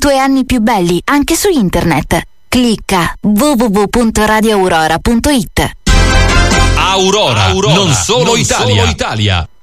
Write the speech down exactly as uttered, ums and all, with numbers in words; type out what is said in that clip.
tuoi anni più belli anche su internet. Clicca w w w punto radio aurora punto it. Aurora, Aurora, non solo non Italia. Solo Italia.